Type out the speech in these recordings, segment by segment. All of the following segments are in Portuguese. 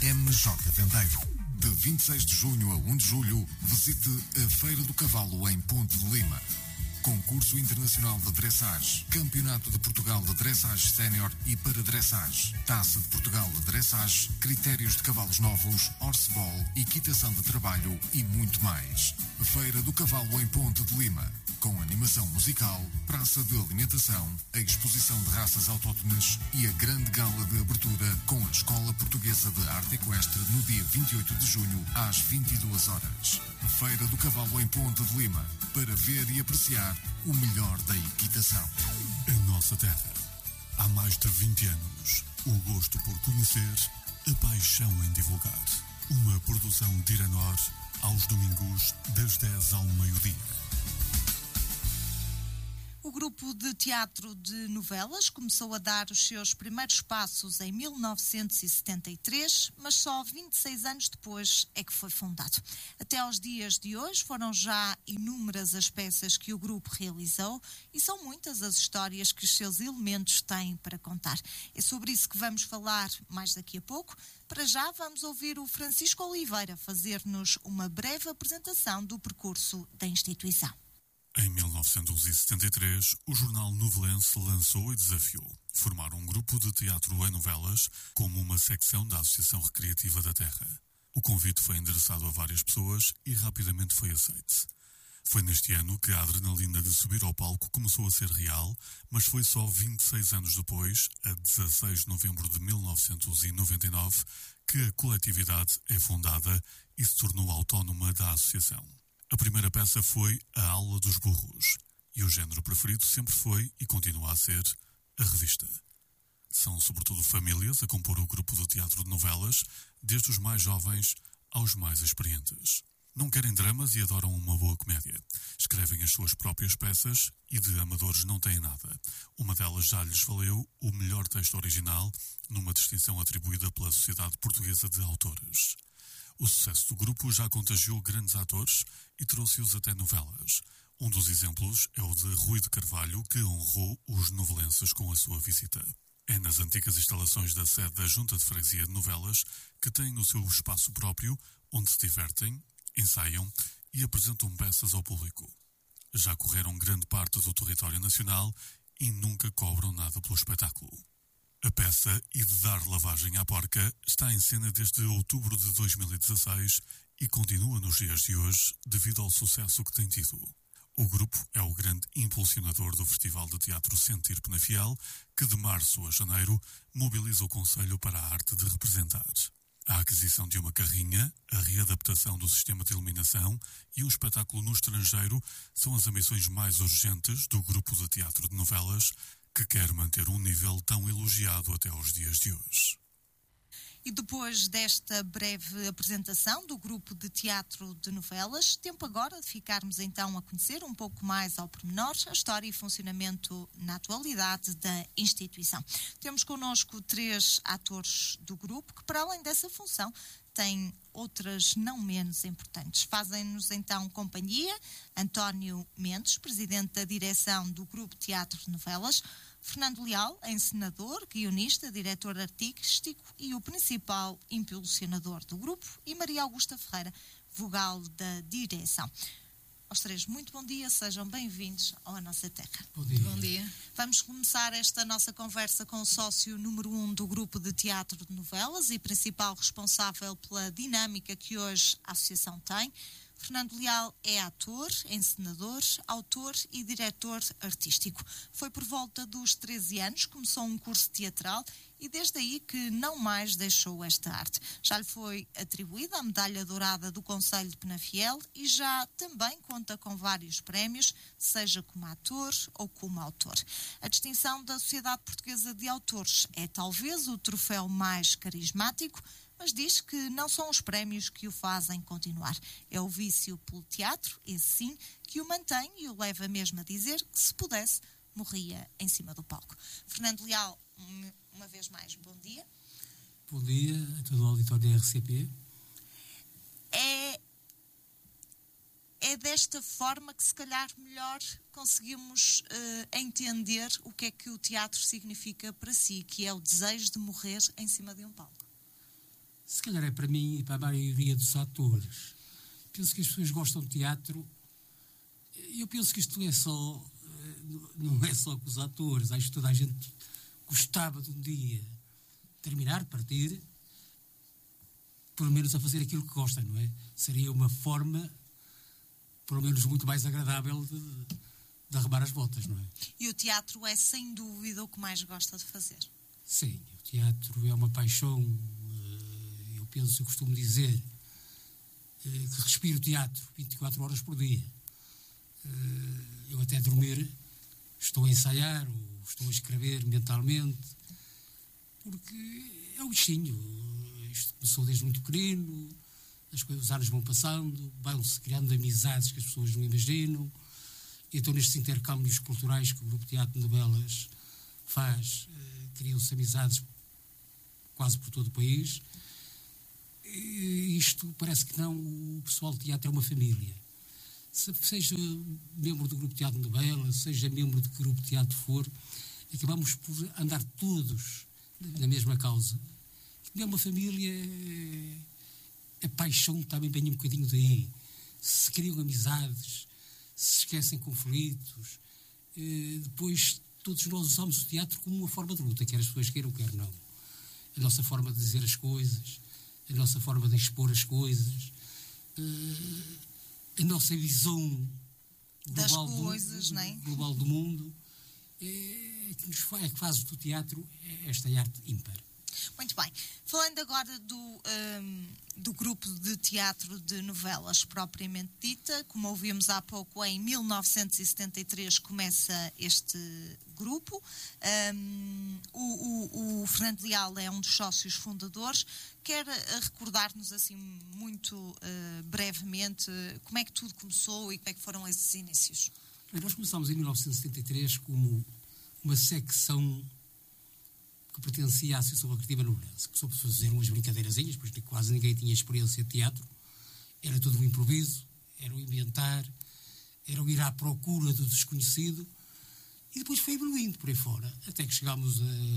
MJ Vendeiro. De 26 de junho a 1 de julho, visite a Feira do Cavalo em Ponte de Lima. Concurso Internacional de Dressage, Campeonato de Portugal de Dressage Sénior e para Dressage, Taça de Portugal de Dressage, critérios de cavalos novos, horseball, equitação de trabalho e muito mais. Feira do Cavalo em Ponte de Lima, com animação musical, praça de alimentação, a exposição de raças autóctones e a grande gala de abertura com a Escola Portuguesa de Arte Equestre no dia 28 de junho às 22 horas. Feira do Cavalo em Ponte de Lima, para ver e apreciar o melhor da equitação. A nossa terra. Há mais de 20 anos, o gosto por conhecer, a paixão em divulgar. Uma produção de Iranor, aos domingos, das 10 ao meio-dia. O grupo de teatro de novelas começou a dar os seus primeiros passos em 1973, mas só 26 anos depois é que foi fundado. Até aos dias de hoje foram já inúmeras as peças que o grupo realizou e são muitas as histórias que os seus elementos têm para contar. É sobre isso que vamos falar mais daqui a pouco. Para já vamos ouvir o Francisco Oliveira fazer-nos uma breve apresentação do percurso da instituição. Em 1973, o jornal novelense lançou e desafiou formar um grupo de teatro em novelas como uma secção da Associação Recreativa da Terra. O convite foi endereçado a várias pessoas e rapidamente foi aceito. Foi neste ano que a adrenalina de subir ao palco começou a ser real, mas foi só 26 anos depois, a 16 de novembro de 1999, que a coletividade é fundada e se tornou autónoma da associação. A primeira peça foi A Aula dos Burros, e o género preferido sempre foi, e continua a ser, a revista. São sobretudo famílias a compor o grupo do teatro de novelas, desde os mais jovens aos mais experientes. Não querem dramas e adoram uma boa comédia. Escrevem as suas próprias peças e de amadores não têm nada. Uma delas já lhes valeu o melhor texto original, numa distinção atribuída pela Sociedade Portuguesa de Autores. O sucesso do grupo já contagiou grandes atores e trouxe-os até novelas. Um dos exemplos é o de Rui de Carvalho, que honrou os novelenses com a sua visita. É nas antigas instalações da sede da Junta de Freguesia de Novelas que têm o seu espaço próprio, onde se divertem, ensaiam e apresentam peças ao público. Já correram grande parte do território nacional e nunca cobram nada pelo espetáculo. A peça E de Dar Lavagem à Porca está em cena desde outubro de 2016 e continua nos dias de hoje devido ao sucesso que tem tido. O grupo é o grande impulsionador do Festival de Teatro Sentir Penafiel, que de março a janeiro mobiliza o Conselho para a arte de representar. A aquisição de uma carrinha, a readaptação do sistema de iluminação e um espetáculo no estrangeiro são as ambições mais urgentes do grupo de teatro de novelas, que quer manter um nível tão elogiado até aos dias de hoje. E depois desta breve apresentação do grupo de teatro de novelas, tempo agora de ficarmos então a conhecer um pouco mais ao pormenor a história e funcionamento na atualidade da instituição. Temos connosco 3 atores do grupo que, para além dessa função, têm outras não menos importantes. Fazem-nos então companhia António Mendes, presidente da direção do Grupo Teatro de Novelas, Fernando Leal, encenador, guionista, diretor artístico e o principal impulsionador do grupo, e Maria Augusta Ferreira, vogal da direção. Aos 3, muito bom dia, sejam bem-vindos à nossa terra. Bom dia. Bom dia. Vamos começar esta nossa conversa com o sócio número 1 do grupo de teatro de novelas e principal responsável pela dinâmica que hoje a associação tem. Fernando Leal é ator, encenador, autor e diretor artístico. Foi por volta dos 13 anos, começou um curso teatral e desde aí que não mais deixou esta arte. Já lhe foi atribuída a medalha dourada do Conselho de Penafiel e já também conta com vários prémios, seja como ator ou como autor. A distinção da Sociedade Portuguesa de Autores é talvez o troféu mais carismático, mas diz que não são os prémios que o fazem continuar. É o vício pelo teatro, esse sim, que o mantém e o leva mesmo a dizer que, se pudesse, morria em cima do palco. Fernando Leal, uma vez mais, bom dia. Bom dia a todo o auditório da RCP. É desta forma que, se calhar, melhor conseguimos entender o que é que o teatro significa para si, que é o desejo de morrer em cima de um palco. Se calhar é para mim e para a maioria dos atores. Penso que as pessoas gostam de teatro. Eu penso que isto não é só com os atores. Acho que toda a gente gostava de um dia terminar, partir, pelo menos a fazer aquilo que gosta, não é? Seria uma forma, pelo menos muito mais agradável de arrumar as botas, não é? E o teatro é, sem dúvida, o que mais gosta de fazer? Sim, o teatro é uma paixão. Eu costumo dizer que respiro teatro 24 horas por dia. Eu até dormir estou a ensaiar ou estou a escrever mentalmente, porque é um bichinho. Isto começou desde muito pequenino, os anos vão passando, vão-se criando amizades que as pessoas não imaginam. Então, nestes intercâmbios culturais que o Grupo Teatro de Novelas faz, criam-se amizades quase por todo o país. E isto parece que não, o pessoal de teatro é uma família. Seja membro do Grupo Teatro de Novelas, seja membro de que grupo de teatro for, acabamos por andar todos na mesma causa. É uma família, a paixão também vem um bocadinho daí. Se criam amizades, se esquecem conflitos, depois todos nós usamos o teatro como uma forma de luta, quer as pessoas queiram, quer não. A nossa forma de dizer as coisas, a nossa forma de expor as coisas, a nossa visão global do mundo, que faz do teatro esta arte ímpar. Muito bem. Falando agora do grupo de teatro de novelas propriamente dita, como ouvimos há pouco, em 1973 começa este grupo. O Fernando Leal é um dos sócios fundadores. Quer recordar-nos assim muito brevemente como é que tudo começou e como é que foram esses inícios? Nós começámos em 1973 como uma secção que pertencia à Associação Recreativa Novelense. Começou por fazer umas brincadeirazinhas, pois quase ninguém tinha experiência de teatro. Era tudo um improviso, era o inventar, era o ir à procura do desconhecido. E depois foi evoluindo por aí fora, até que chegámos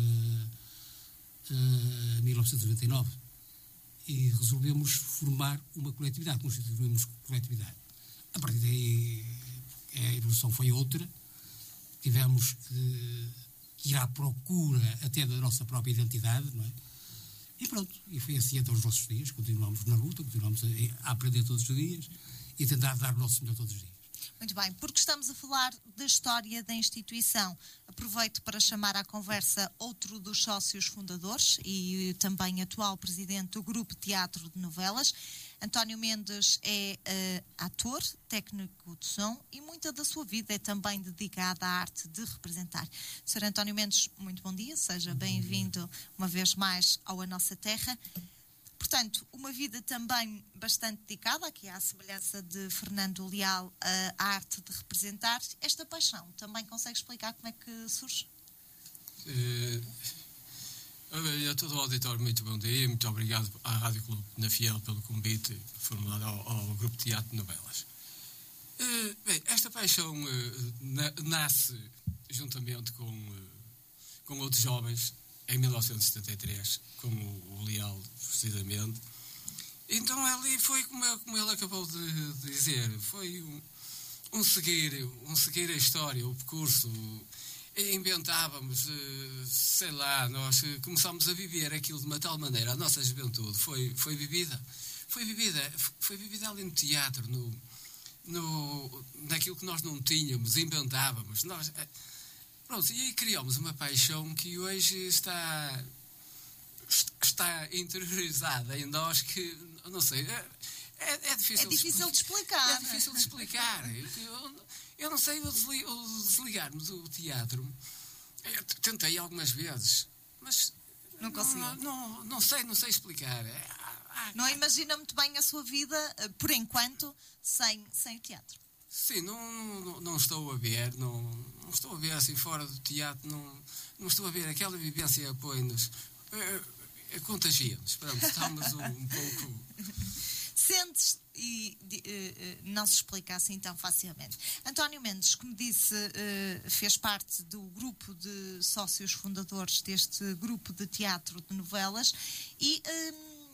a 1999 e resolvemos formar uma coletividade, constituímos coletividade. A partir daí a evolução foi outra, tivemos que ir à procura até da nossa própria identidade, não é? E pronto, e foi assim até os nossos dias. Continuamos na luta, continuamos a aprender todos os dias e a tentar dar o nosso melhor todos os dias. Muito bem, porque estamos a falar da história da instituição, aproveito para chamar à conversa outro dos sócios fundadores e também atual presidente do Grupo Teatro de Novelas. António Mendes é ator, técnico de som e muita da sua vida é também dedicada à arte de representar. Sr. António Mendes, muito bom dia, seja bem-vindo uma vez mais ao A Nossa Terra. Portanto, uma vida também bastante dedicada, aqui à semelhança de Fernando Leal, à arte de representar. Esta paixão, também consegue explicar como é que surge? A todo o auditório, muito bom dia. Muito obrigado à Rádio Clube na Fiel pelo convite formulado ao Grupo Teatro de Novelas. Bem, esta paixão nasce juntamente com outros jovens em 1973, com o Leal, precisamente. Então ali foi como ele acabou de dizer, foi um seguir a história, o percurso. Inventávamos, sei lá, nós começámos a viver aquilo de uma tal maneira, a nossa juventude foi vivida ali no teatro, naquilo que nós não tínhamos, inventávamos. Pronto, e aí criámos uma paixão que hoje está interiorizada em nós, que, não sei, é difícil de explicar. É difícil de explicar. Eu não sei o desligar-me do teatro. Eu tentei algumas vezes, mas não consigo. Não sei explicar. Não imagina muito bem a sua vida, por enquanto, sem o teatro. Sim, não estou a ver, não estou a ver assim fora do teatro, não estou a ver aquela vivência apoia-nos, contagia-nos, estamos um pouco... Sentes e não se explica assim tão facilmente. António Mendes, como disse, fez parte do grupo de sócios fundadores deste grupo de teatro de novelas e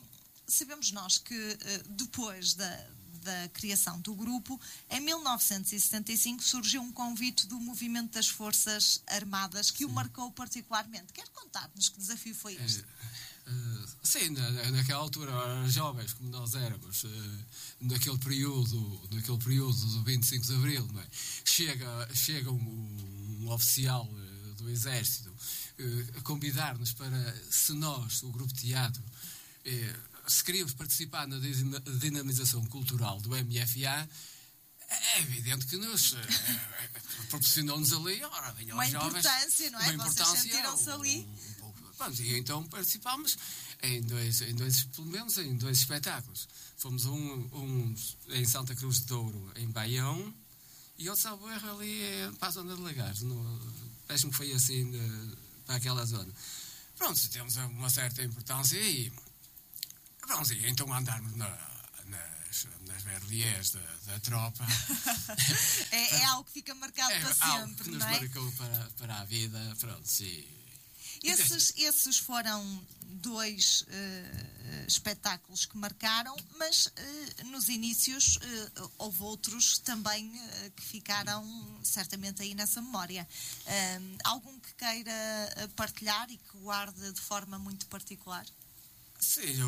sabemos nós que depois da criação do grupo, em 1975 surgiu um convite do movimento das Forças Armadas que o marcou particularmente. Quer contar-nos que desafio foi este? Sim, naquela altura, jovens como nós éramos, naquele período do 25 de Abril, não é? chega um oficial do Exército a convidar-nos para, se nós, o Grupo de Teatro, se queríamos participar na dinamização cultural do MFA, é evidente que nos proporcionou-nos ali uma importância, não é? Vocês sentiram-se ali. E então participámos pelo menos em dois espetáculos. Fomos um em Santa Cruz de Douro, em Baião, e outro salvo erro ali para a zona de Lagares. Parece-me que foi assim para aquela zona. Pronto, temos uma certa importância e então andarmos nas berliers da tropa. é algo que fica marcado para sempre, algo que nos não é? marcou para a vida. Pronto, sim. Esses foram dois espetáculos que marcaram, mas nos inícios houve outros também que ficaram certamente aí nessa memória. Algum que queira partilhar e que guarde de forma muito particular? Sim,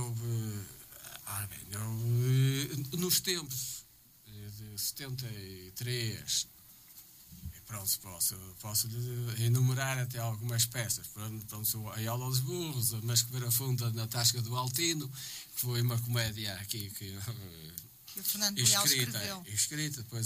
nos tempos de 73, pronto, posso enumerar até algumas peças. Pronto, a Aula aos Burros, a Mascoeira Funda na Tasca do Altino, que foi uma comédia aqui que o Fernando Leal escreveu. Escrita, depois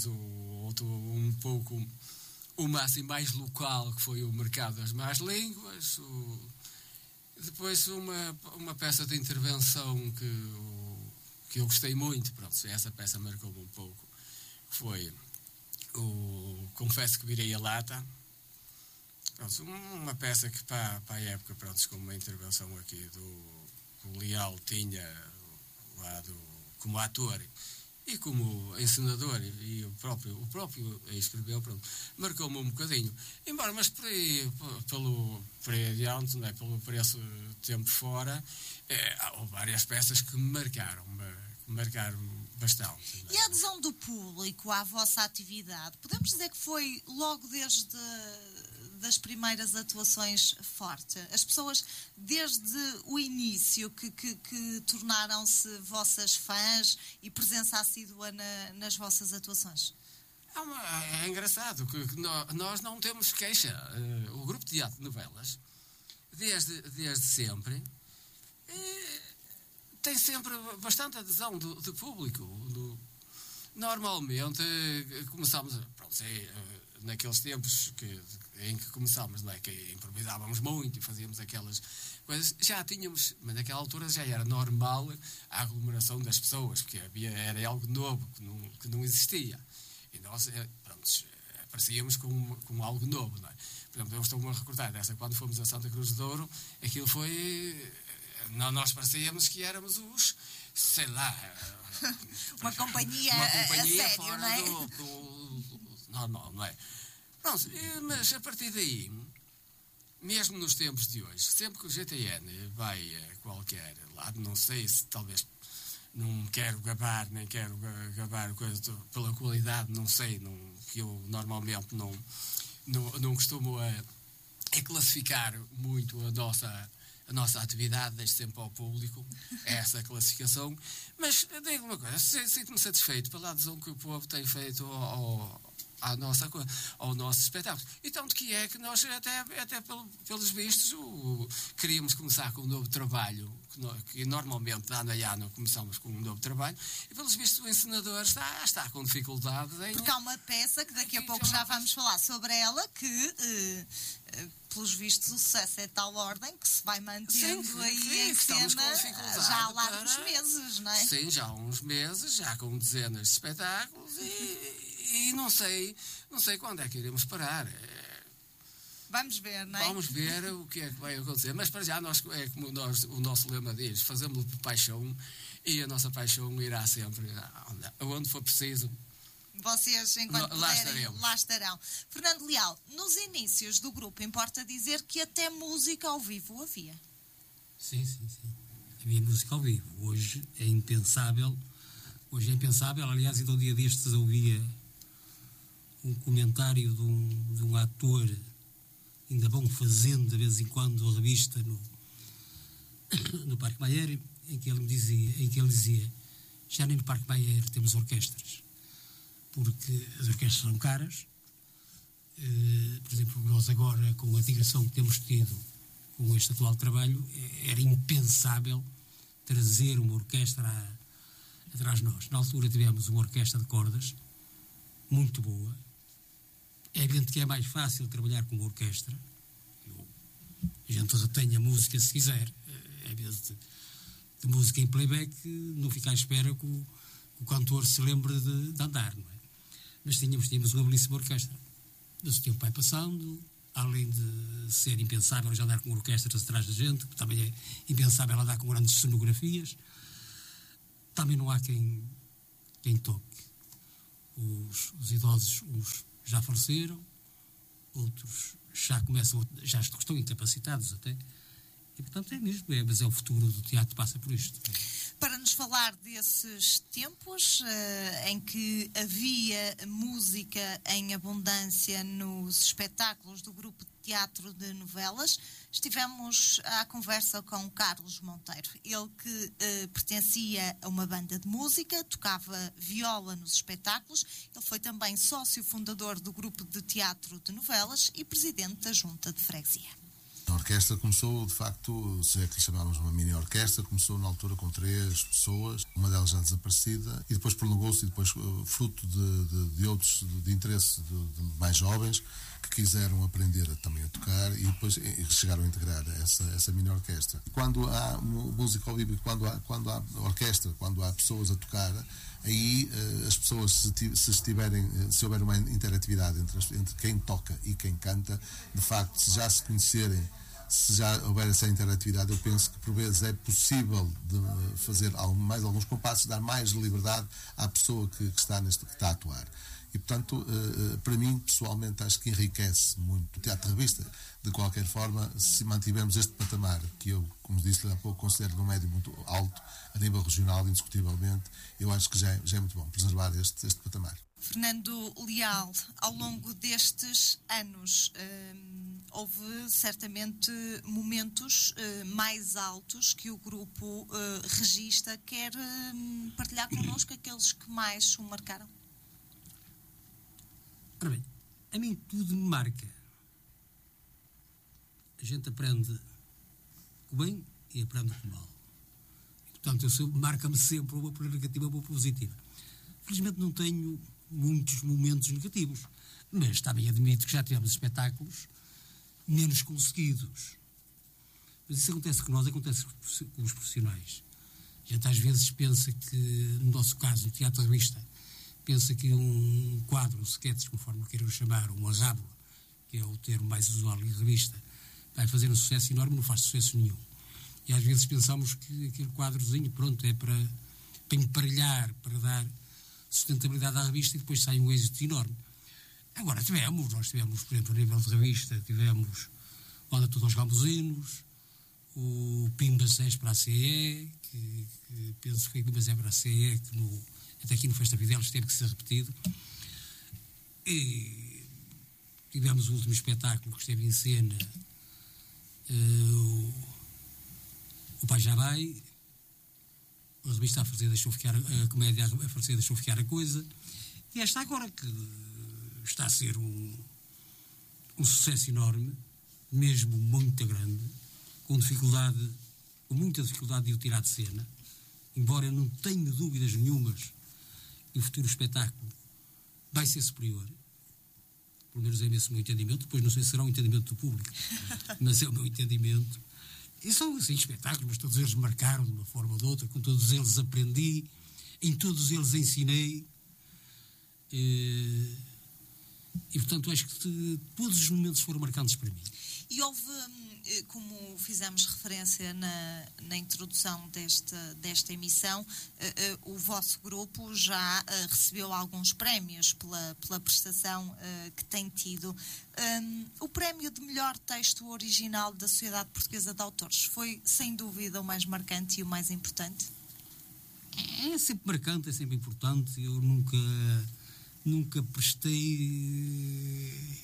uma assim mais local, que foi o Mercado das Más Línguas, depois uma peça de intervenção que eu gostei muito, pronto, essa peça marcou-me um pouco, foi Confesso que Virei a Lata. Pronto, uma peça que para a época, pronto, com uma intervenção aqui do Leal tinha como ator e como encenador, e o próprio escreveu, pronto, marcou-me um bocadinho. Embora, mas por aí adiante, não é? Por esse tempo fora, houve várias peças que me marcaram bastante. E a adesão do público à vossa atividade, podemos dizer que foi logo desde das primeiras atuações forte? As pessoas, desde o início, que tornaram-se vossas fãs e presença assídua nas vossas atuações? É engraçado que nós não temos queixa. O Grupo de Teatro de Novelas, desde sempre, tem sempre bastante adesão do público. Normalmente começámos, naqueles tempos em que começámos, não é, que improvisávamos muito e fazíamos aquelas coisas, já tínhamos, mas naquela altura já era normal a aglomeração das pessoas, porque era algo novo que não existia. E nós, aparecíamos com algo novo, não é? Por exemplo, eu estou-me a recordar dessa, quando fomos a Santa Cruz de Douro, aquilo foi... Nós parecíamos que éramos sei lá... uma companhia a sério, fora, não é? do normal, não é? Pronto, mas a partir daí, mesmo nos tempos de hoje, sempre que o GTN vai a qualquer lado, não sei se talvez... Não quero gabar, nem quero gabar coisa pela qualidade, não sei, que eu normalmente não costumo a classificar muito a nossa atividade, deixo sempre ao público essa classificação, mas digo uma coisa, sinto-me satisfeito pela adesão que o povo tem feito ao nosso espetáculo. E tanto que é que nós, até pelos vistos, queríamos começar com um novo trabalho, que normalmente, ano a ano, começamos com um novo trabalho, e pelos vistos o encenador está com dificuldade em... Porque há uma peça, que daqui a pouco já vamos falar sobre ela, que... pelos vistos, o sucesso é de tal ordem que se vai mantendo em cena já há largos meses, não é? Sim, já há uns meses, já com dezenas de espetáculos e não sei quando é que iremos parar. Vamos ver, não é? Vamos ver o que é que vai acontecer. Mas para já, o nosso lema diz, fazemos-lo por paixão e a nossa paixão irá sempre aonde for preciso. Vocês, enquanto puderem, lá estarão. Fernando Leal, nos inícios do grupo, importa dizer que até música ao vivo havia. Sim. havia música ao vivo. Hoje é impensável. Aliás, ainda um dia destes ouvia um comentário de um ator, ainda vão fazendo de vez em quando a revista no Parque Mayer, em que ele dizia já nem no Parque Mayer temos orquestras, porque as orquestras são caras. Por exemplo, nós agora, com a digressão que temos tido com este atual trabalho, era impensável trazer uma orquestra atrás de nós. Na altura tivemos uma orquestra de cordas muito boa. É evidente que é mais fácil trabalhar com uma orquestra. A gente retém a música se quiser. É evidente, de música em playback não fica à espera que o cantor se lembre de andar, não é? Mas tínhamos uma belíssima orquestra. Mas o tempo vai passando, além de ser impensável já andar com orquestras atrás da gente, que também é impensável andar com grandes cenografias, também não há quem toque. Os idosos, uns já faleceram, outros já estão incapacitados até. E, portanto, é mesmo, mas é o futuro do teatro que passa por isto. Para nos falar desses tempos em que havia música em abundância nos espetáculos do grupo de teatro de Novelas, estivemos à conversa com Carlos Monteiro. Ele que pertencia a uma banda de música, tocava viola nos espetáculos. Ele foi também sócio fundador do grupo de teatro de Novelas e presidente da Junta de Freguesia. A orquestra começou, de facto, se é que lhe chamávamos uma mini-orquestra, começou na altura com 3 pessoas, uma delas já desaparecida, e depois prolongou-se, e depois fruto de outros de interesse de mais jovens que quiseram aprender também a tocar e depois chegaram a integrar essa mini-orquestra. Quando há música ao vivo, quando há orquestra, quando há pessoas a tocar, aí as pessoas, se houver uma interatividade entre quem toca e quem canta, de facto, se já se conhecerem, se já houver essa interatividade, eu penso que por vezes é possível de fazer mais alguns compassos, dar mais liberdade à pessoa que está a atuar. E, portanto, para mim, pessoalmente, acho que enriquece muito o teatro de revista. De qualquer forma, se mantivermos este patamar, que eu, como disse há pouco, considero um médio muito alto, a nível regional, indiscutivelmente, eu acho que já é muito bom preservar este patamar. Fernando Leal, ao longo destes anos, houve certamente momentos mais altos que o grupo registra. Quer partilhar connosco aqueles que mais o marcaram? Ora bem, a mim tudo me marca. A gente aprende com o bem e aprende com o mal. E, portanto, marca-me sempre uma por negativa ou uma por positiva. Felizmente não tenho muitos momentos negativos, mas também admito que já tivemos espetáculos menos conseguidos. Mas isso acontece com nós, acontece com os profissionais. A gente às vezes pensa que, no nosso caso, no teatro de revista, pensa que um quadro, um sketch, conforme queiram chamar, uma rábula, que é o termo mais usual em revista, vai fazer um sucesso enorme, não faz sucesso nenhum. E às vezes pensamos que aquele quadrozinho, pronto, é para emparelhar, para dar sustentabilidade à revista, e depois sai um êxito enorme. Agora nós tivemos, por exemplo, a nível de revista, tivemos Onda Tudo aos Gambuzinos, o Pimbas és para a CE, que penso que foi Pimbas é para a CE, que até aqui no Festa Fidelis teve que ser repetido. E tivemos o último espetáculo que esteve em cena, o Pai Já Vai. A revista a fazer deixou ficar a comédia a fazer deixou ficar a coisa. E esta agora que está a ser um sucesso enorme, mesmo muito grande, com muita dificuldade de o tirar de cena, embora eu não tenha dúvidas nenhumas que o futuro espetáculo vai ser superior. Pelo menos é esse o meu entendimento. Depois não sei se será um entendimento do público, mas é o meu entendimento. E são assim espetáculos, mas todos eles marcaram de uma forma ou de outra, com todos eles aprendi, em todos eles ensinei. E, portanto, acho que todos os momentos foram marcantes para mim. E houve, como fizemos referência na introdução desta emissão, o vosso grupo já recebeu alguns prémios pela prestação que tem tido. O prémio de melhor texto original da Sociedade Portuguesa de Autores foi, sem dúvida, o mais marcante e o mais importante? É sempre marcante, é sempre importante. Eu nunca prestei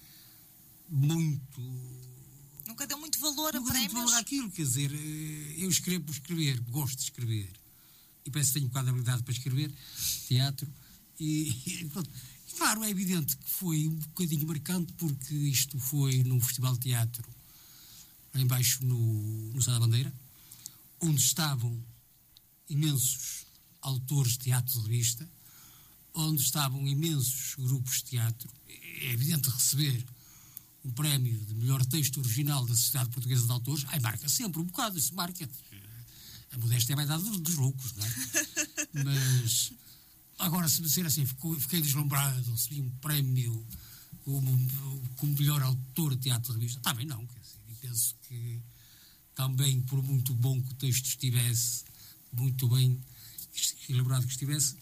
muito... Nunca deu muito valor a prémios? Nunca deu muito valor àquilo, quer dizer, eu escrevo por escrever, gosto de escrever. E parece que tenho um bocado de habilidade para escrever, teatro. E claro, é evidente que foi um bocadinho marcante, porque isto foi num festival de teatro, lá embaixo no Sá da Bandeira, onde estavam imensos autores de teatro de revista, onde estavam imensos grupos de teatro. É evidente receber um prémio de melhor texto original da Sociedade Portuguesa de Autores, marca sempre um bocado, esse marca. A modéstia é a vaidade dos loucos, não é? Mas, agora, se me disser assim, fiquei deslumbrado, recebi um prémio como melhor autor de teatro de revista, também não, quer dizer, e penso que também, por muito bom que o texto estivesse, muito bem elaborado que estivesse,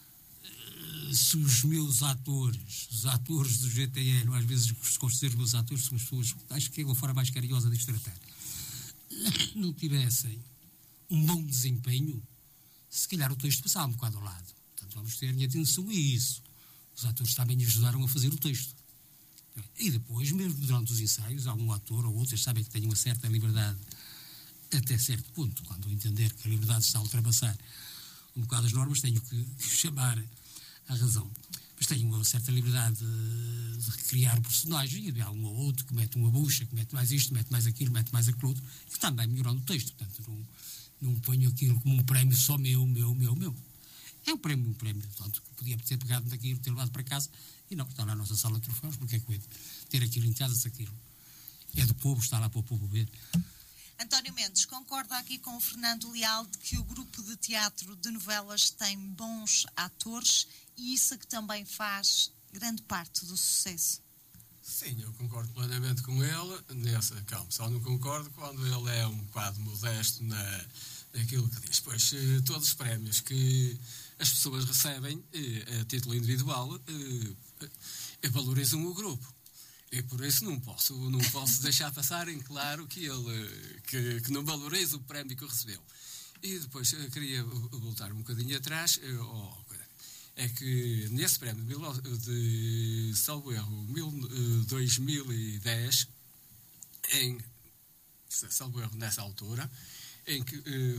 se os meus atores, os atores do GTN, às vezes considero os meus atores, são as pessoas, acho que é uma forma mais carinhosa de os tratar, não tivessem um bom desempenho, se calhar o texto passava um bocado ao lado. Portanto, vamos ter a minha atenção a isso. Os atores também ajudaram a fazer o texto. E depois, mesmo durante os ensaios, algum ator ou outro, sabem que têm uma certa liberdade até certo ponto. Quando eu entender que a liberdade está a ultrapassar um bocado as normas, tenho que chamar à razão. Mas tenho uma certa liberdade de recriar o personagem, e há um ou outro que mete uma bucha, que mete mais isto, mete mais aquilo, mete mais aquilo outro, que também melhorando o texto. Portanto, não ponho aquilo como um prémio só meu. É um prémio, portanto, que podia ter pegado daquilo, ter levado para casa, e não, está na nossa sala de troféus, porque é que eu ter aquilo em casa, se aquilo é do povo, está lá para o povo ver. António Mendes, concorda aqui com o Fernando Leal de que o grupo de teatro de novelas tem bons atores e isso é que também faz grande parte do sucesso? Sim, eu concordo plenamente com ele nesse campo. Só não concordo quando ele é um bocado modesto naquilo que diz. Pois todos os prémios que as pessoas recebem a título individual valorizam o grupo. E por isso não posso deixar passar em claro que ele que não valoriza o prémio que recebeu. E depois eu queria voltar um bocadinho atrás. É que nesse prémio de salvo erro 2010, salvo erro nessa altura, em que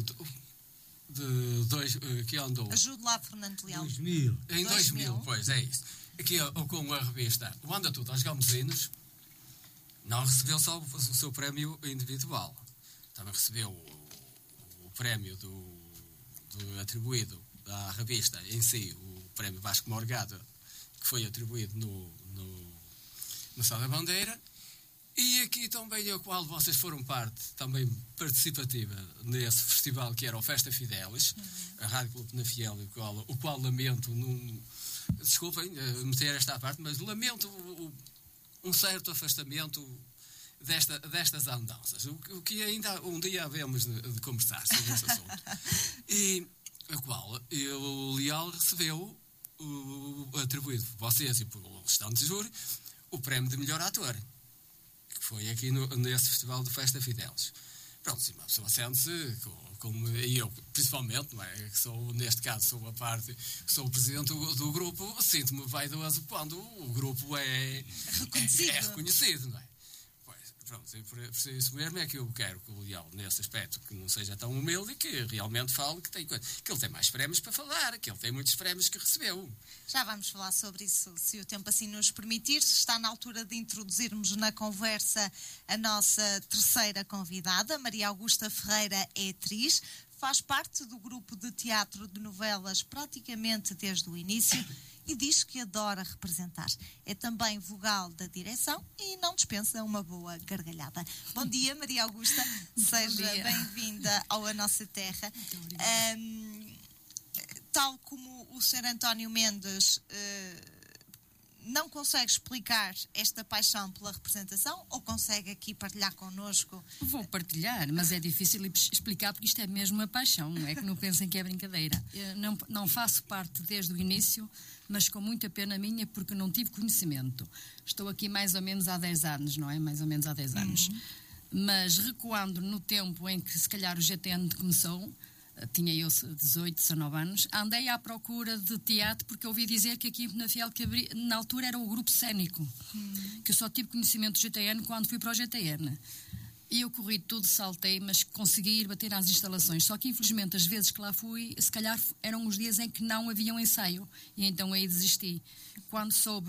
que andou... Ajude lá, Fernando Leal. 2000. Em 2000, pois, é isso. Aqui com a revista O Anda Tudo aos Gamozinos, não recebeu só o seu prémio individual. Também recebeu o prémio atribuído à revista em si, o prémio Vasco Morgado, que foi atribuído no Sá da Bandeira. E aqui também, a qual vocês foram parte também participativa nesse festival, que era o Festa Fidelis, a Rádio Clube na Fiel, o qual lamento, desculpem meter esta à parte, mas lamento um certo afastamento destas andanças, o que ainda um dia havemos de conversar sobre esse assunto. E a qual o Leal recebeu, atribuído por vocês e pelo restante de júri, o prémio de melhor ator. Foi aqui nesse festival de Festa Fidelis. Pronto, sim, uma pessoa sente-se, como eu, principalmente, não é? Que sou, neste caso, sou o presidente do grupo, sinto-me vaidoso quando o grupo é reconhecido, não é? Pois, pronto, por isso mesmo é que eu quero que o Leal, nesse aspecto, que não seja tão humilde e que realmente fale que ele tem mais prémios para falar, que ele tem muitos prémios que recebeu. Já vamos falar sobre isso, se o tempo assim nos permitir. Está na altura de introduzirmos na conversa a nossa terceira convidada. Maria Augusta Ferreira é atriz, faz parte do grupo de teatro de novelas praticamente desde o início e diz que adora representar. É também vogal da direção e não dispensa uma boa gargalhada. Bom dia, Maria Augusta. Seja bem-vinda ao A Nossa Terra. Muito obrigada. Tal como o Sr. António Mendes não consegue explicar esta paixão pela representação ou consegue aqui partilhar connosco? Vou partilhar, mas é difícil explicar porque isto é mesmo uma paixão, não é que não pensem que é brincadeira. Eu não faço parte desde o início, mas com muita pena minha porque não tive conhecimento. Estou aqui mais ou menos há 10 anos, não é? Mais ou menos há 10 anos. Mas recuando no tempo em que se calhar o GTN começou, tinha eu 18, 19 anos, andei à procura de teatro porque ouvi dizer que aqui em Penafiel que na altura era o grupo cénico, que eu só tive conhecimento do GTN quando fui para o GTN. E eu corri tudo, saltei, mas consegui ir bater às instalações. Só que infelizmente as vezes que lá fui, se calhar eram os dias em que não havia um ensaio e então aí desisti. Quando soube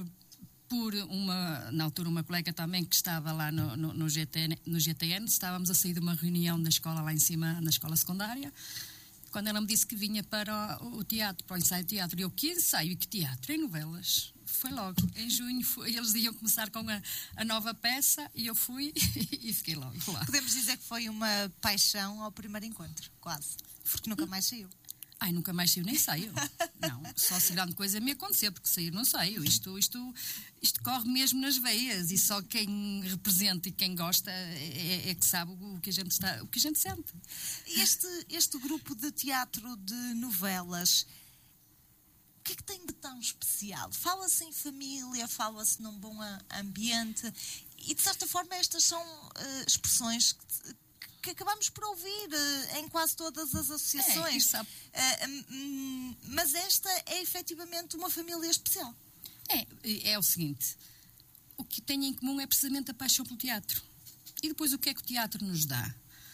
na altura uma colega também que estava lá no GTN, estávamos a sair de uma reunião da escola lá em cima, na escola secundária, quando ela me disse que vinha para o teatro, para o ensaio de teatro. E eu, que ensaio e que teatro? Em novelas. Foi logo, em junho, eles iam começar com a nova peça e eu fui e fiquei logo lá. Podemos dizer que foi uma paixão ao primeiro encontro, quase, porque nunca mais saiu. Ai, nunca mais saio, nem saio. Não, só se grande coisa me acontecer, porque sair não saio. Isto corre mesmo nas veias e só quem representa e quem gosta é que sabe o que a gente sente. Este grupo de teatro de novelas, o que é que tem de tão especial? Fala-se em família, fala-se num bom ambiente e, de certa forma, estas são expressões que acabamos por ouvir em quase todas as associações. Mas esta é efetivamente uma família especial. É o seguinte, o que tem em comum é precisamente a paixão pelo teatro. E depois o que é que o teatro nos dá?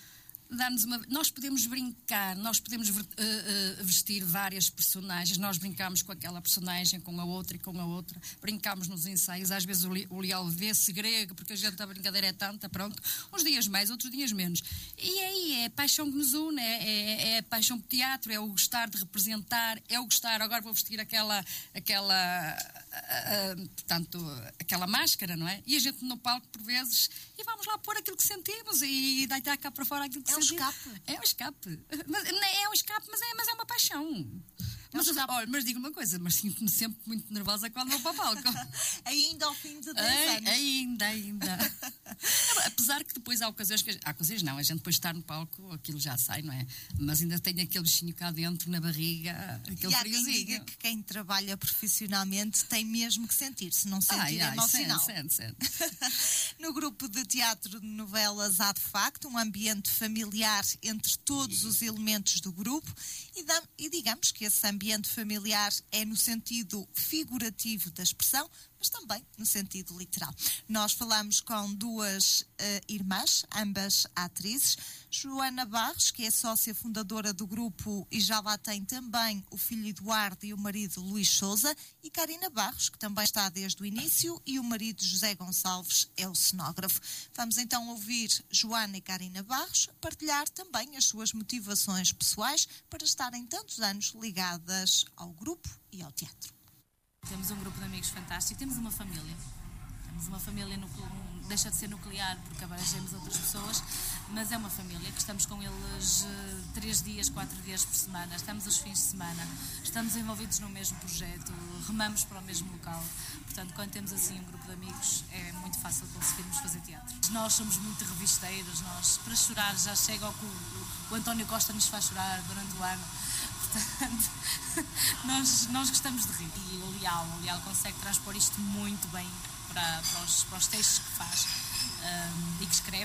Nós podemos brincar, nós podemos vestir várias personagens, nós brincamos com aquela personagem, com a outra e com a outra, brincamos nos ensaios, às vezes o Leal vê-se grego, porque a brincadeira é tanta, pronto, uns dias mais, outros dias menos. E aí é a paixão que nos une, é a paixão pelo teatro, é o gostar de representar, é o gostar, agora vou vestir aquela máscara, não é? E a gente no palco, por vezes, e vamos lá pôr aquilo que sentimos e deitar cá para fora aquilo que sentimos. É um escape. É um escape, mas é uma paixão. Mas digo uma coisa, mas sinto-me sempre muito nervosa quando vou para o palco. Ainda ao fim de 10 anos. Ainda. Apesar que depois há ocasiões não, a gente depois estar no palco, aquilo já sai, não é? Mas ainda tem aquele bichinho cá dentro, na barriga, aquele friozinho. Quem diga que quem trabalha profissionalmente tem mesmo que sentir, se não sentir é mau sinal. Sente. No grupo de teatro de novelas há de facto um ambiente familiar entre todos os elementos do grupo e digamos que esse ambiente familiar é no sentido figurativo da expressão, mas também no sentido literal. Nós falamos com duas irmãs, ambas atrizes, Joana Barros, que é sócia fundadora do grupo e já lá tem também o filho Eduardo e o marido Luís Sousa, e Karina Barros, que também está desde o início, e o marido José Gonçalves é o cenógrafo. Vamos então ouvir Joana e Karina Barros partilhar também as suas motivações pessoais para estarem tantos anos ligadas ao grupo e ao teatro. Temos um grupo de amigos fantástico, temos uma família. Temos uma família, deixa de ser nuclear porque abrangemos outras pessoas, mas é uma família que estamos com eles 3 dias, 4 dias por semana, estamos os fins de semana, estamos envolvidos no mesmo projeto, remamos para o mesmo local. Portanto, quando temos assim um grupo de amigos, é muito fácil conseguirmos fazer teatro. Nós somos muito revisteiros, para chorar já chega ao que o António Costa nos faz chorar durante o ano. Portanto, nós gostamos de rir. E o Leal consegue transpor isto muito bem para os textos que faz e que escreve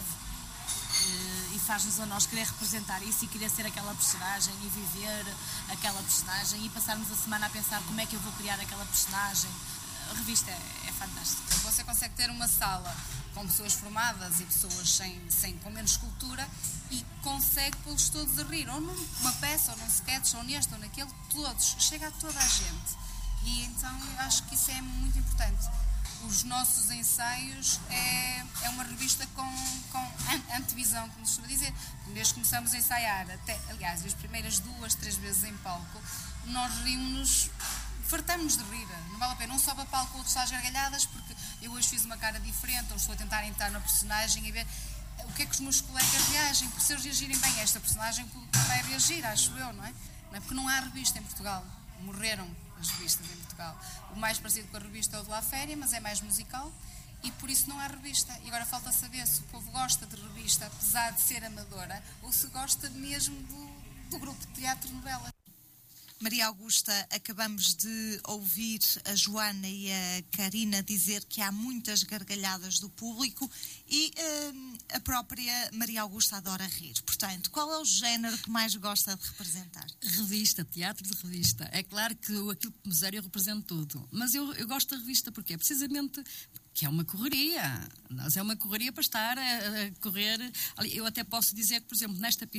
e faz-nos a nós querer representar isso e querer ser aquela personagem e viver aquela personagem e passarmos a semana a pensar como é que eu vou criar aquela personagem. A revista é fantástica. Você consegue ter uma sala com pessoas formadas e pessoas com menos cultura e consegue pô-los todos a rir, ou numa peça, ou num sketch, ou neste, ou naquele, todos, chega a toda a gente. E então eu acho que isso é muito importante. Os nossos ensaios é uma revista com antevisão, como se costuma dizer. Desde que começamos a ensaiar, aliás, as primeiras 2, 3 vezes em palco, nós rimos-nos, fartamos de rir. Não vale a pena, não sobe a palco ou outro está às gargalhadas, porque eu hoje fiz uma cara diferente, ou estou a tentar entrar na personagem e ver o que é que os meus colegas reagem, porque se eles reagirem bem a esta personagem, vai reagir, acho eu, não é? Porque não há revista em Portugal. Morreram as revistas em Portugal. O mais parecido com a revista é o de La Féria, mas é mais musical e por isso não há revista. E agora falta saber se o povo gosta de revista, apesar de ser amadora, ou se gosta mesmo do grupo de teatro novela. Maria Augusta, acabamos de ouvir a Joana e a Karina dizer que há muitas gargalhadas do público e a própria Maria Augusta adora rir. Portanto, qual é o género que mais gosta de representar? Revista, teatro de revista. É claro que aquilo que me fizer eu represento tudo. Mas eu gosto da revista porque é precisamente que é uma correria. Nós é uma correria para estar a correr. Eu até posso dizer que, por exemplo, nesta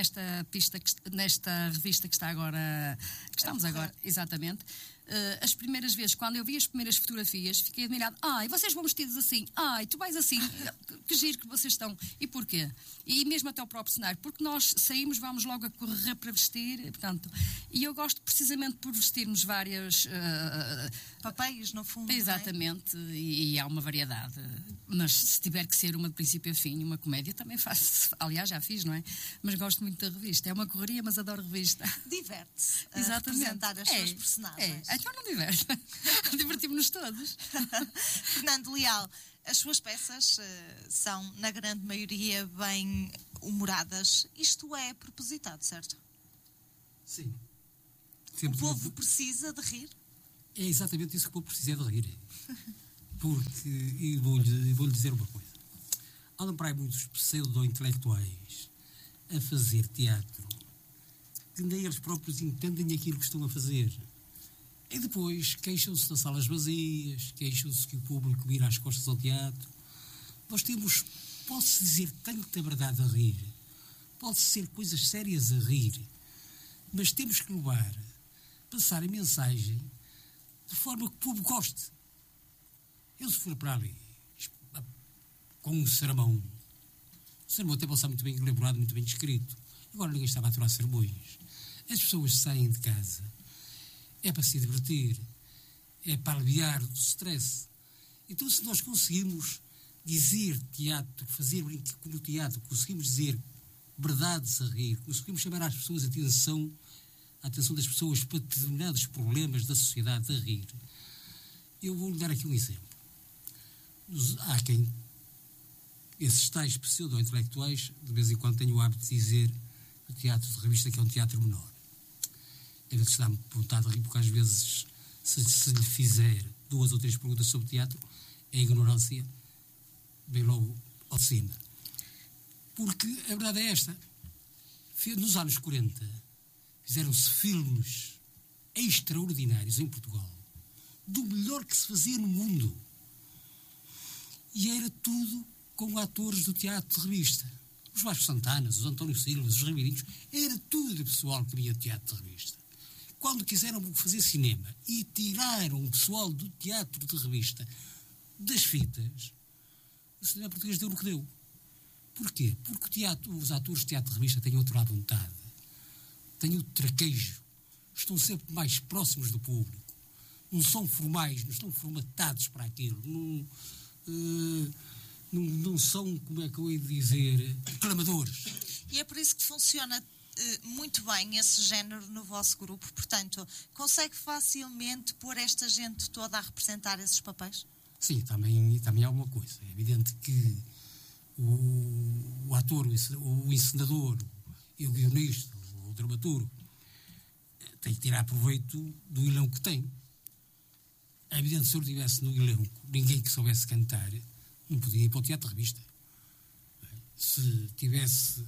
revista que está agora, que estamos agora, exatamente, as primeiras vezes, quando eu vi as primeiras fotografias, fiquei admirado. Ai, vocês vão vestidos assim. Ai, tu vais assim. Que giro que vocês estão. E porquê? E mesmo até o próprio cenário. Porque nós saímos, vamos logo a correr para vestir. Portanto, e eu gosto precisamente por vestirmos várias... papéis, no fundo. Exatamente. Não é? E há uma variedade. Mas se tiver que ser uma de princípio a fim, uma comédia, também faço. Aliás, já fiz, não é? Mas gosto muito da revista. É uma correria, mas adoro revista. Diverte-se a representar as suas personagens. Então não diverte. Divertimos-nos todos. Fernando Leal, as suas peças são, na grande maioria, bem humoradas. Isto é propositado, certo? Sim. O povo precisa de rir? É exatamente isso que o povo precisa de rir. Porque, e vou-lhe dizer uma coisa. Andam para aí muitos pseudo-intelectuais a fazer teatro que nem eles próprios entendem aquilo que estão a fazer. E depois queixam-se das salas vazias, queixam-se que o público vira as costas ao teatro. Nós temos, pode-se dizer tanta verdade a rir, pode-se ser coisas sérias a rir, mas temos que passar a mensagem de forma que o público goste. Eu, se for para ali com um sermão, o sermão até pode estar muito bem elaborado, muito bem descrito. Agora ninguém estava a aturar sermões. As pessoas saem de casa, é para se divertir, é para aliviar o stress. Então, se nós conseguimos dizer teatro, fazer como teatro, conseguimos dizer verdades a rir, conseguimos chamar às pessoas a atenção das pessoas para determinados problemas da sociedade a rir. Eu vou-lhe dar aqui um exemplo. Há quem, esses tais pseudo-intelectuais, de vez em quando tenho o hábito de dizer o teatro de revista que é um teatro menor. Às vezes dá-me vontade de rir, porque às vezes, se lhe fizer 2 ou 3 perguntas sobre teatro, a ignorância vem logo ao de cima. Porque a verdade é esta. Nos anos 40, fizeram-se filmes extraordinários em Portugal, do melhor que se fazia no mundo. E era tudo com atores do teatro de revista. Os Vasco Santanas, os António Silvas, os Ribeirinhos, era tudo o pessoal que vinha do teatro de revista. Quando quiseram fazer cinema e tiraram o pessoal do teatro de revista das fitas, o cinema português deu no que deu. Porquê? Porque os atores de teatro de revista têm outra à vontade, têm outro traquejo, estão sempre mais próximos do público, não são formais, não estão formatados para aquilo, não são, como é que eu ia dizer, reclamadores. E é por isso que funciona muito bem esse género no vosso grupo. Portanto, consegue facilmente pôr esta gente toda a representar esses papéis? Sim, também há uma coisa. É evidente que o ator, o encenador e o guionista, o dramaturgo, tem que tirar proveito do elenco que tem. É evidente que se eu estivesse no elenco, ninguém que soubesse cantar, não podia ir para o teatro de revista. Se tivesse...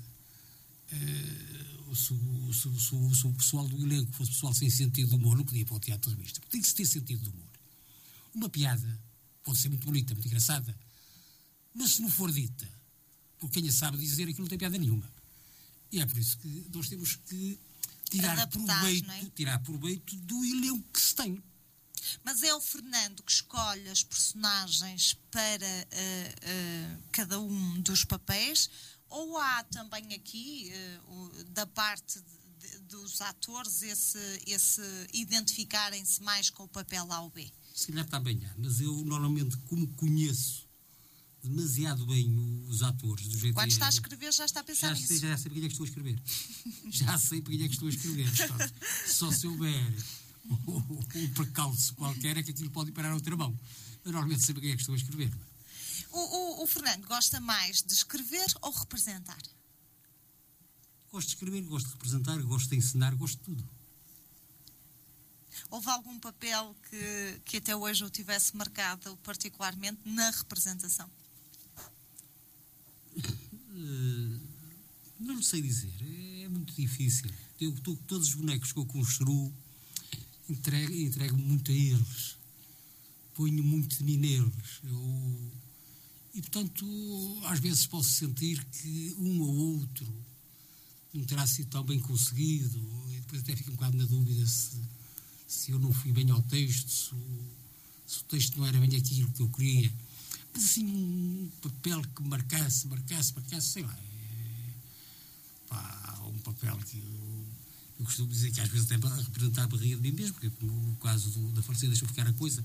se o pessoal do elenco fosse pessoal sem sentido de humor, não podia ir para o teatro de revista. Tem que se ter sentido de humor. Uma piada pode ser muito bonita, muito engraçada, mas se não for dita por quem a sabe dizer, aquilo não tem piada nenhuma. E é por isso que nós temos que tirar proveito do elenco que se tem. Mas é o Fernando que escolhe as personagens para cada um dos papéis, ou há também aqui, da parte dos atores, esse identificarem-se mais com o papel A ou B? Se calhar também há, mas eu normalmente, como conheço demasiado bem os atores do jeito. Quando está a escrever, já está a pensar nisso. Já sei para quem é que estou a escrever. Já sei para quem é que estou a escrever. Portanto, só se houver um percalço qualquer, é que aquilo pode parar a outra mão. Eu normalmente sei quem é que estou a escrever. O Fernando gosta mais de escrever ou representar? Gosto de escrever, gosto de representar, gosto de ensinar, gosto de tudo. Houve algum papel que até hoje o tivesse marcado particularmente na representação? Não sei dizer, é muito difícil. Todos os bonecos que eu construo entrego muito a eles, ponho muito de mim neles. E portanto, às vezes posso sentir que um ou outro não terá sido tão bem conseguido, e depois até fico um bocado na dúvida se eu não fui bem ao texto, se o texto não era bem aquilo que eu queria. Mas assim, um papel que marcasse, sei lá. Um papel que eu costumo dizer que às vezes até para representar a barriga de mim mesmo, porque no caso da falecida deixou ficar a coisa,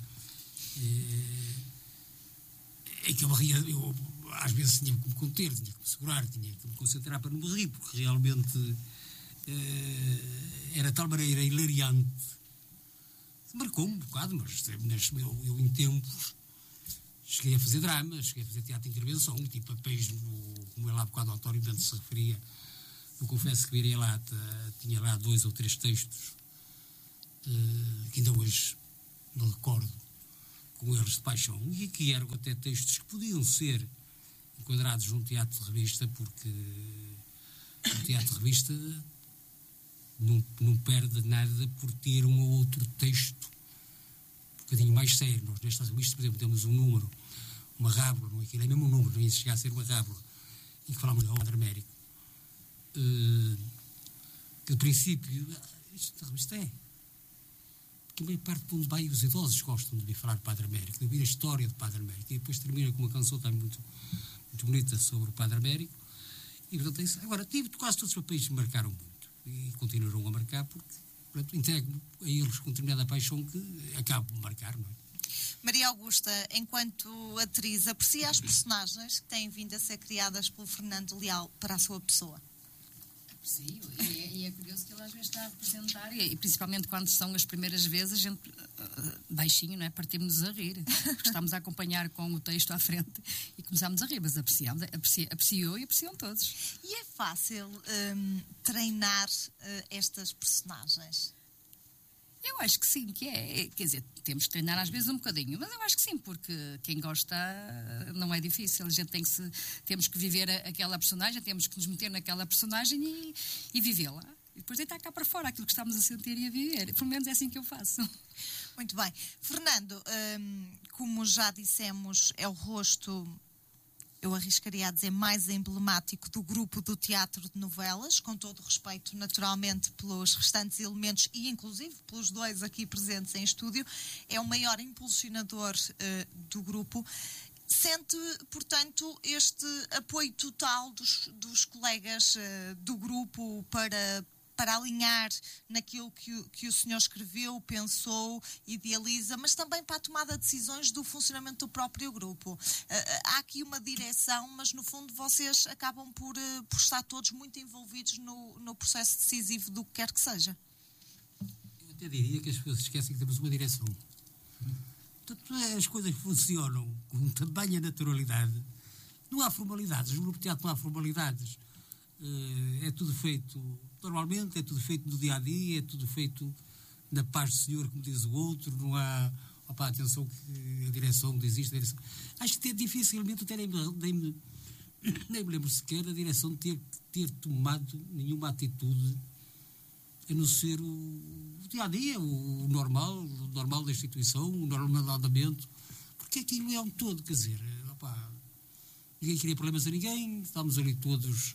é que a barriga, eu às vezes tinha que me conter, tinha que me segurar, tinha que me concentrar para não me rir, porque realmente era de tal maneira hilariante. Marcou-me um bocado, mas eu em tempos cheguei a fazer dramas, cheguei a fazer teatro de intervenção, tipo papéis, como é lá há bocado o António Bento se referia. Eu confesso que virei lá, tinha lá 2 ou 3 textos que ainda hoje me recordo com erros de paixão, e que eram até textos que podiam ser enquadrados num teatro de revista, porque o teatro de revista não perde nada por ter um ou outro texto um bocadinho mais sério. Nós nesta revista, por exemplo, temos um número, uma rábula, não é aquilo, é mesmo um número, não ia chegar a ser uma rábula, em que falamos do Padre Américo. Que de princípio, esta revista porque a maior parte de onde vai os idosos gostam de vir falar de Padre Américo, de ouvir a história de Padre Américo, e depois termina com uma canção também muito, muito bonita sobre o Padre Américo. E portanto, agora, quase todos os papéis me marcaram muito e continuarão a marcar, porque portanto, entrego a eles com determinada paixão que acabo de marcar, não é? Maria Augusta, enquanto atriz, aprecia as personagens que têm vindo a ser criadas pelo Fernando Leal para a sua pessoa? Sim, e é curioso que ele às vezes está a representar, e principalmente quando são as primeiras vezes, a gente, baixinho, não é? Partimos a rir, porque estamos a acompanhar com o texto à frente e começamos a rir, mas apreciou e apreciam todos. E é fácil treinar estas personagens? Eu acho que sim, que é. Quer dizer, temos que treinar às vezes um bocadinho, mas eu acho que sim, porque quem gosta não é difícil. A gente temos que viver aquela personagem, temos que nos meter naquela personagem e vivê-la. E depois deitar cá para fora aquilo que estamos a sentir e a viver. Pelo menos é assim que eu faço. Muito bem. Fernando, como já dissemos, é o rosto, eu arriscaria a dizer, mais emblemático do grupo do Teatro de Novelas, com todo o respeito, naturalmente, pelos restantes elementos e, inclusive, pelos 2 aqui presentes em estúdio. É o maior impulsionador do grupo. Sente, portanto, este apoio total dos colegas do grupo para alinhar naquilo que o senhor escreveu, pensou, idealiza, mas também para a tomada de decisões do funcionamento do próprio grupo. Há aqui uma direção, mas no fundo vocês acabam por estar todos muito envolvidos no processo decisivo do que quer que seja. Eu até diria que as pessoas esquecem que temos uma direção. Portanto, as coisas funcionam com tamanha naturalidade. Não há formalidades, no grupo de teatro não há formalidades. É tudo feito normalmente, é tudo feito no dia-a-dia, é tudo feito na paz do Senhor, como diz o outro. Não há, atenção que a direção existe. Acho que dificilmente até nem me lembro sequer da direção de ter tomado nenhuma atitude a não ser o dia-a-dia, o normal da instituição, o normal do andamento, porque aquilo é um todo, quer dizer, ninguém queria problemas a ninguém, estamos ali todos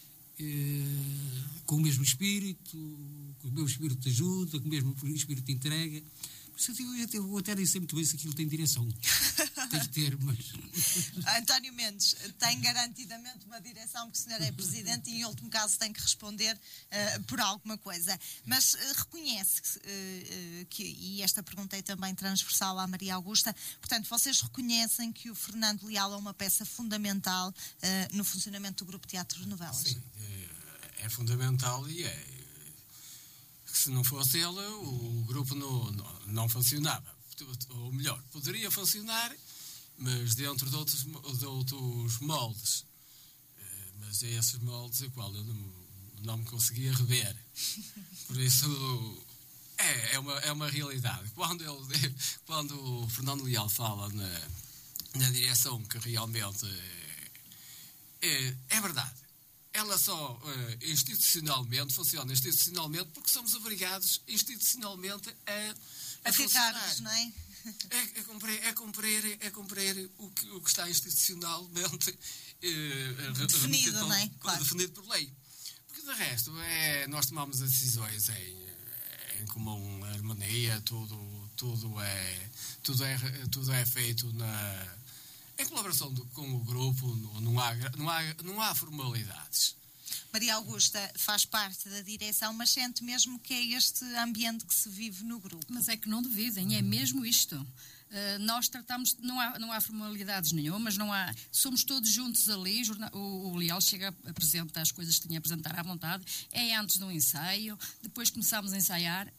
com o mesmo espírito, com o mesmo espírito de ajuda, com o mesmo espírito de entrega. Por isso eu até nem sei muito bem se aquilo tem direção. Tem que ter, mas... António Mendes tem garantidamente uma direção, que o senhor é presidente e em último caso tem que responder por alguma coisa. Mas reconhece que, e esta pergunta é também transversal à Maria Augusta, portanto, vocês reconhecem que o Fernando Leal é uma peça fundamental no funcionamento do Grupo Teatro de Novelas? Sim, é fundamental e se não fosse ele, o grupo não funcionava. Ou melhor, poderia funcionar, mas dentro de outros moldes. Mas é esses moldes a qual eu não me conseguia rever. Por isso, é uma realidade. Quando o Fernando Leal fala na direção que realmente é verdade. Ela só institucionalmente funciona porque somos obrigados institucionalmente a ficarmos, não é? É cumprir o que está institucionalmente definido, não é? Claro. Definido por lei. Porque de resto nós tomamos as decisões em comum harmonia, tudo é feito em colaboração com o grupo, não há formalidades. Maria Augusta faz parte da direção, mas sente mesmo que é este ambiente que se vive no grupo. Mas é que não dividem, é mesmo isto. Nós tratamos, não há formalidades nenhumas, somos todos juntos ali, o Leal chega, apresenta as coisas que tinha a apresentar à vontade, é antes do ensaio, depois começamos a ensaiar,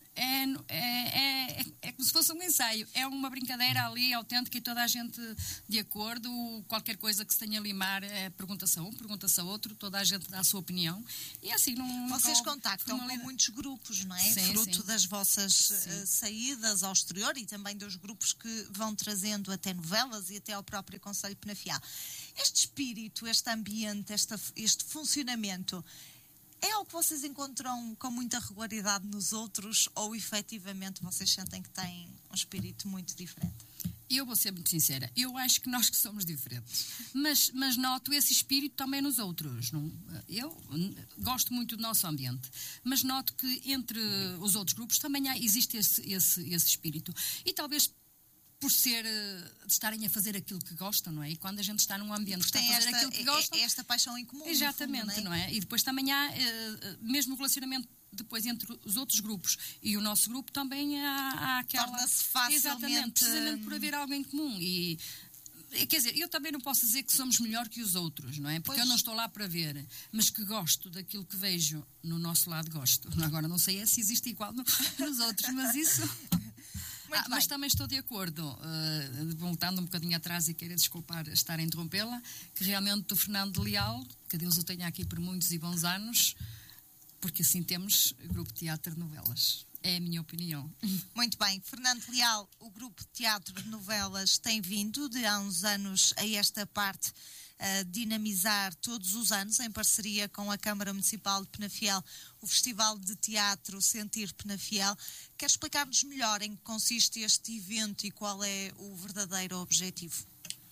é como se fosse um ensaio, é uma brincadeira ali autêntica e toda a gente de acordo, qualquer coisa que se tenha a limar, pergunta-se a um, pergunta-se a outro, toda a gente dá a sua opinião, e assim não... Vocês contactam com muitos grupos, não é? Sim, fruto sim. das vossas saídas ao exterior e também dos grupos que vão trazendo até novelas e até ao próprio Conselho Penafiel. Este espírito, este ambiente, este funcionamento, é algo que vocês encontram com muita regularidade nos outros ou efetivamente vocês sentem que têm um espírito muito diferente? Eu vou ser muito sincera, eu acho que nós que somos diferentes, mas noto esse espírito também nos outros. Eu gosto muito do nosso ambiente, mas noto que entre os outros grupos também existe esse espírito. E talvez por estarem a fazer aquilo que gostam, não é? E quando a gente está num ambiente que está a fazer aquilo que gostam... É esta paixão em comum. Exatamente, fundo, não é? E depois também há, mesmo o relacionamento depois entre os outros grupos e o nosso grupo, também há aquela... Torna-se facilmente... Exatamente, precisamente por haver algo em comum. E, quer dizer, eu também não posso dizer que somos melhor que os outros, não é? Porque eu não estou lá para ver, mas que gosto daquilo que vejo no nosso lado, gosto. Agora, não sei se existe igual nos outros, mas isso... mas também estou de acordo, voltando um bocadinho atrás e quero desculpar estar a interrompê-la, que realmente o Fernando Leal, que Deus o tenha aqui por muitos e bons anos, porque assim temos grupo de teatro de novelas. É a minha opinião. Muito bem. Fernando Leal, o grupo de teatro de novelas tem vindo de há uns anos a esta parte dinamizar todos os anos, em parceria com a Câmara Municipal de Penafiel, o Festival de Teatro Sentir Penafiel. Quer explicar-nos melhor em que consiste este evento e qual é o verdadeiro objetivo?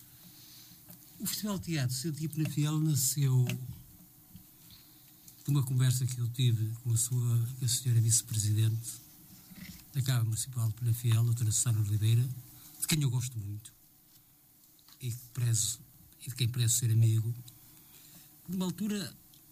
O Festival de Teatro Sentir Penafiel nasceu de uma conversa que eu tive com a senhora vice-presidente da Câmara Municipal de Penafiel, a doutora Susana Oliveira, de quem eu gosto muito e de quem prezo ser amigo. Numa altura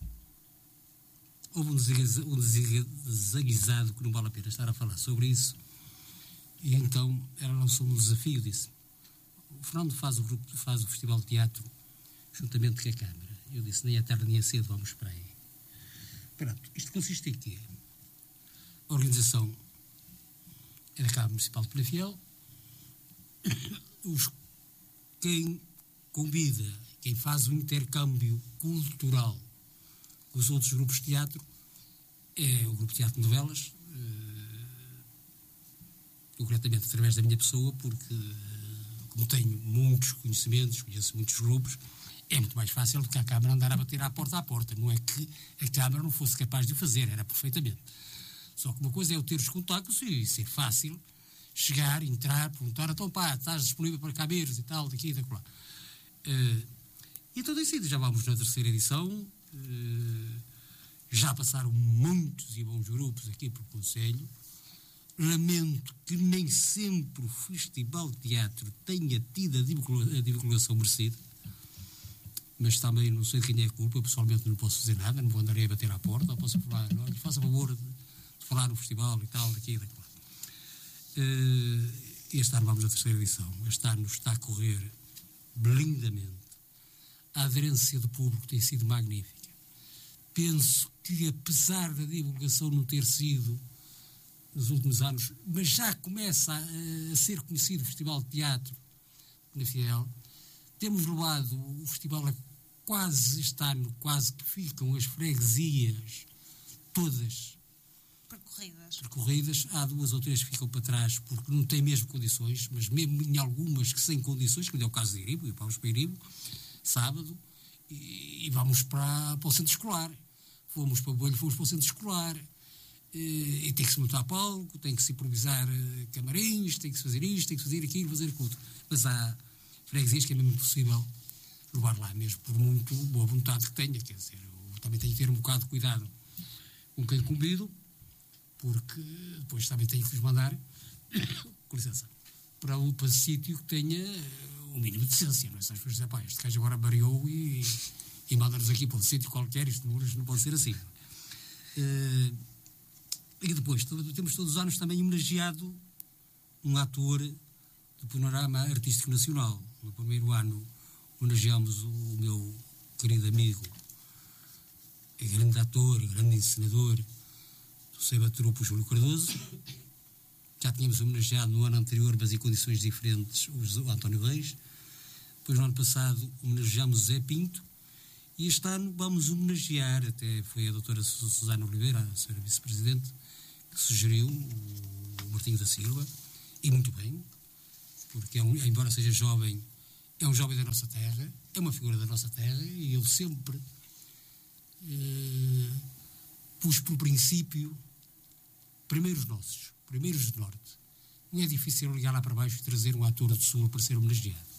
houve um desaguisado que não vale a pena estar a falar sobre isso, e então ela lançou um desafio, disse: o Fernando faz o Festival de Teatro juntamente com a Câmara. Eu disse: nem é tarde nem é cedo, vamos para aí. Pronto, isto consiste em quê? A organização é da Câmara Municipal de Penafiel. Quem convida, quem faz o intercâmbio cultural com os outros grupos de teatro é o Grupo de Teatro de Novelas, concretamente através da minha pessoa, porque como tenho muitos conhecimentos, conheço muitos grupos, é muito mais fácil do que a Câmara andar a bater à porta. Não é que a Câmara não fosse capaz de o fazer, era perfeitamente. Só que uma coisa é eu ter os contactos e ser fácil chegar, entrar, perguntar: então pá, estás disponível para cá vires e tal, daqui e daquela. Então decidi, já vamos na 3ª edição, já passaram muitos e bons grupos aqui pelo Conselho. Lamento que nem sempre o Festival de Teatro tenha tido a divulgação merecida, mas também não sei de quem é a culpa. Eu pessoalmente não posso fazer nada, não vou andar aí a bater à porta, ou posso falar: não, faça favor de falar no festival e tal, daqui e daquela. Este ano vamos à 3ª edição. Este ano está a correr lindamente. A aderência do público tem sido magnífica. Penso que, apesar da divulgação não ter sido nos últimos anos, mas já começa a ser conhecido o Festival de Teatro na Fiel. Temos levado o festival a quase este ano, quase que ficam as freguesias todas percorridas. Há 2 ou 3 que ficam para trás porque não têm mesmo condições, mas mesmo em algumas que sem condições, que é o caso de Iribo, e vamos para Iribo, sábado, e vamos para o centro escolar. Fomos para Bolho, fomos para o centro escolar. E tem que se montar palco, tem que se improvisar camarins, tem que se fazer isto, tem que se fazer aquilo, fazer aquilo. Mas há freguesias que é mesmo impossível levar lá, mesmo por muito boa vontade que tenha. Quer dizer, eu também tenho que ter um bocado de cuidado com quem convido, porque depois também tenho que os mandar, com licença, para um sítio que tenha o mínimo de decência, não é? Se as pessoas dizem, pá, este gajo agora variou e manda-nos aqui para um sítio qualquer, isto não pode ser assim. E depois temos todos os anos também homenageado um ator do panorama artístico nacional. No primeiro ano homenageamos o meu querido amigo, grande ator, grande encenador do Seba Trupo, Júlio Cardoso. Já tínhamos homenageado no ano anterior, mas em condições diferentes, o António Reis. Depois, no ano passado, homenageamos o Zé Pinto. E este ano vamos homenagear, até foi a doutora Susana Oliveira, a senhora vice-presidente, que sugeriu o Martinho da Silva, e muito bem, porque embora seja jovem, é um jovem da nossa terra, é uma figura da nossa terra, e ele sempre pus por princípio primeiros nossos, primeiros do Norte. Não é difícil ligar lá para baixo e trazer um ator do Sul para ser homenageado.